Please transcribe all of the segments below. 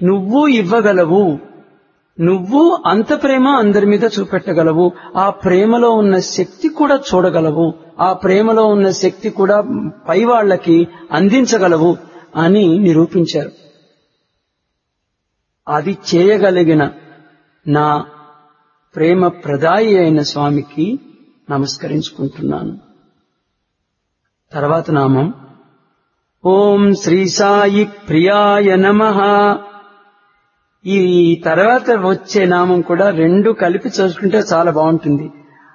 నువ్వు ఇవ్వగలవు, నువ్వు అంత ప్రేమ అందరి మీద చూపెట్టగలవు, ఆ ప్రేమలో ఉన్న శక్తి కూడా చూడగలవు, ఆ ప్రేమలో ఉన్న శక్తి కూడా పై వాళ్ళకి అందించగలవు అని నిరూపించారు. అది చేయగలిగిన నా ప్రేమ ప్రదాయి అయిన స్వామికి నమస్కరించుకుంటున్నాను. తర్వాత నామం ఓం శ్రీ సాయి ప్రియాయ నమః. ఈ తర్వాత వచ్చే నామం కూడా రెండు కలిపి చూసుకుంటే చాలా బాగుంటుంది.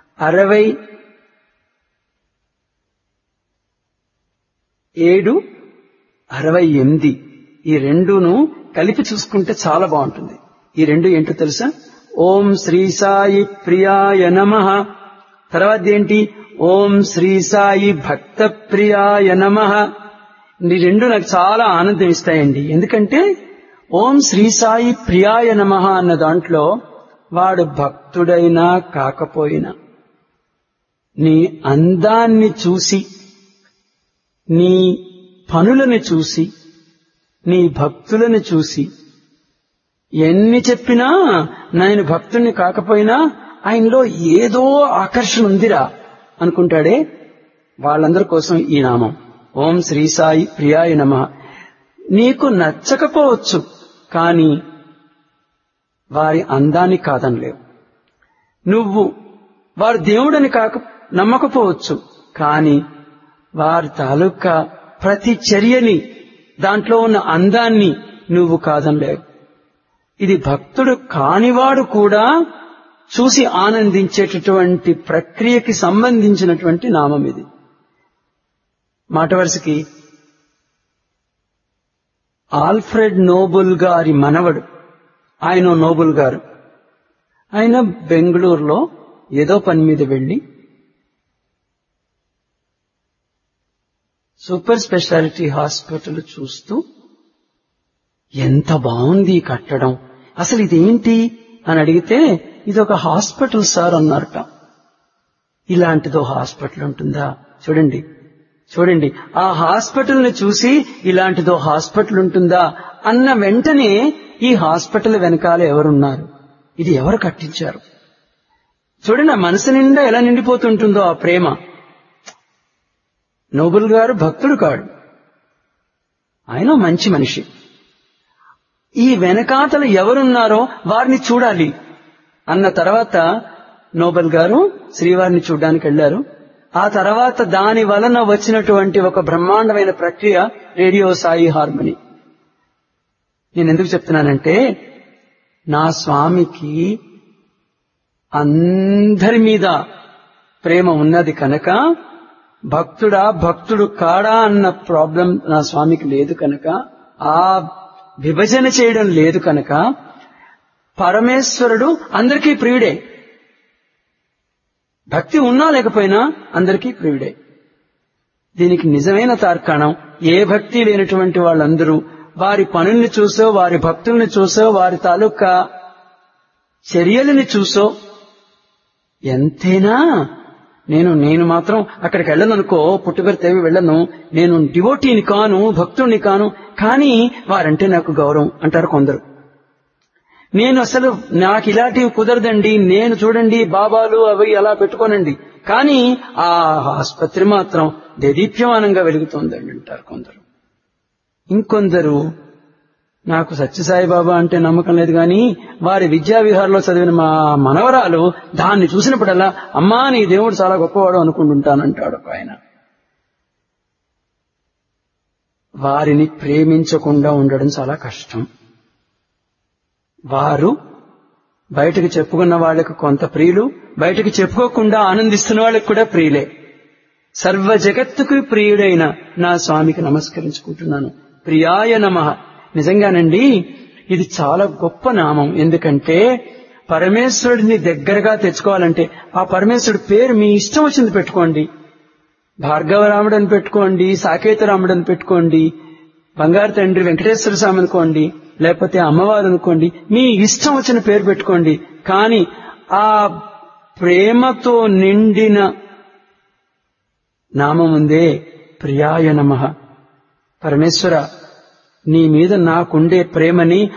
67, 68 ఈ రెండును కలిపి చూసుకుంటే చాలా బాగుంటుంది. ఈ రెండు ఏంటో తెలుసా? ఓం శ్రీ సాయి ప్రియాయ నమః. తర్వాత ఏంటి? ఓం శ్రీ సాయి భక్త ప్రియాయ నమః. ఈ రెండు నాకు చాలా ఆనందం ఇస్తాయండి. ఎందుకంటే ఓం శ్రీ సాయి ప్రియాయ నమః అన్న దాంట్లో వాడు భక్తుడైనా కాకపోయినా నీ అందాన్ని చూసి, నీ పనులను చూసి, నీ భక్తులను చూసి ఎన్ని చెప్పినా నేను భక్తుణ్ణి కాకపోయినా ఆయనలో ఏదో ఆకర్షణ ఉందిరా అనుకుంటాడే, వాళ్ళందరి కోసం ఈ నామం ఓం శ్రీ సాయి ప్రియాయ నమః. నీకు నచ్చకపోవచ్చు, కానీ వారి అందాన్ని కాదనలేవు. నువ్వు వారు దేవుడని నమ్మకపోవచ్చు, కానీ వారి తాలూకా ప్రతి చర్యని, దాంట్లో ఉన్న అందాన్ని నువ్వు కాదనలేవు. ఇది భక్తుడు కానివాడు కూడా చూసి ఆనందించేటటువంటి ప్రక్రియకి సంబంధించినటువంటి నామం ఇది. మాట వరుసకి ఆల్ఫ్రెడ్ నోబుల్ గారి మనవడు, ఆయన నోబుల్ గారు, ఆయన బెంగళూరులో ఏదో పని మీద వెళ్లి సూపర్ స్పెషాలిటీ హాస్పిటల్ చూస్తూ ఎంత బాగుంది ఈ కట్టడం, అసలు ఇదేంటి అని అడిగితే ఇది ఒక హాస్పిటల్ సార్ అన్నారట. ఇలాంటిదో హాస్పిటల్ ఉంటుందా? చూడండి చూడండి, ఆ హాస్పిటల్ ని చూసి ఇలాంటిదో హాస్పిటల్ ఉంటుందా అన్న వెంటనే ఈ హాస్పిటల్ వెనకాల ఎవరున్నారు, ఇది ఎవరు కట్టించారు? చూడండి, ఆ మనసు నిండా ఎలా నిండిపోతుంటుందో ఆ ప్రేమ. నోబుల్ గారు భక్తుడు కాడు, ఆయన మంచి మనిషి. ఈ వెనకాతలు ఎవరున్నారో వారిని చూడాలి అన్న తర్వాత నోబెల్ గారు శ్రీవారిని చూడ్డానికి వెళ్లారు. ఆ తర్వాత దాని వలన వచ్చినటువంటి ఒక బ్రహ్మాండమైన ప్రక్రియ రేడియో సాయి హార్మనీ. నేను ఎందుకు చెప్తున్నానంటే, నా స్వామికి అందరి మీద ప్రేమ ఉన్నది కనుక, భక్తుడా భక్తుడు కాడా అన్న ప్రాబ్లం నా స్వామికి లేదు కనుక, ఆ విభజన చేయడం లేదు కనుక, పరమేశ్వరుడు అందరికీ ప్రియుడే. భక్తి ఉన్నా లేకపోయినా అందరికీ ప్రియుడే. దీనికి నిజమైన తార్కాణం, ఏ భక్తి లేనటువంటి వాళ్ళందరూ వారి పనుల్ని చూసో, వారి భక్తుల్ని చూసో, వారి తాలూకా చర్యలని చూసో ఎంతైనా నేను మాత్రం అక్కడికి వెళ్ళననుకో, పుట్టుబడి తేవి వెళ్ళను, నేను డివోటీని కాను, భక్తుడిని కాను, కానీ వారంటే నాకు గౌరవం అంటారు కొందరు. నేను అసలు నాకు ఇలాంటివి కుదరదండి, నేను చూడండి బాబాలు అవి అలా పెట్టుకోనండి, కానీ ఆ ఆసుపత్రి మాత్రం దేదీప్యమానంగా వెలుగుతోందండి అంటారు కొందరు. ఇంకొందరు నాకు సత్యసాయిబాబా అంటే నమ్మకం లేదు, కానీ వారి విద్యా విహారంలో చదివిన మా మనవరాలు దాన్ని చూసినప్పుడల్లా అమ్మా నీ దేవుడు చాలా గొప్పవాడు అనుకుంటుంటానంటాడు ఆయన. వారిని ప్రేమించకుండా ఉండడం చాలా కష్టం. వారు బయటకు చెప్పుకున్న వాళ్ళకు కొంత ప్రియులు, బయటకు చెప్పుకోకుండా ఆనందిస్తున్న వాళ్ళకి కూడా ప్రియులే. సర్వ జగత్తుకు ప్రియుడైన నా స్వామికి నమస్కరించుకుంటున్నాను. ప్రియాయ నమః. నిజంగానండి ఇది చాలా గొప్ప నామం. ఎందుకంటే పరమేశ్వరుడిని దగ్గరగా తెచ్చుకోవాలంటే ఆ పరమేశ్వరుడి పేరు మీ ఇష్టం వచ్చింది పెట్టుకోండి. భార్గవరాముడు అని పెట్టుకోండి, సాకేతరాముడు అని పెట్టుకోండి, బంగారు తండ్రి వెంకటేశ్వర స్వామి అనుకోండి, లేకపోతే అమ్మవారు అనుకోండి, మీ ఇష్టం వచ్చిన పేరు పెట్టుకోండి. కానీ ఆ ప్రేమతో నిండిన నామం ఉందే ప్రియాయ నమః. పరమేశ్వర, నీ మీద నాకుండే ప్రేమని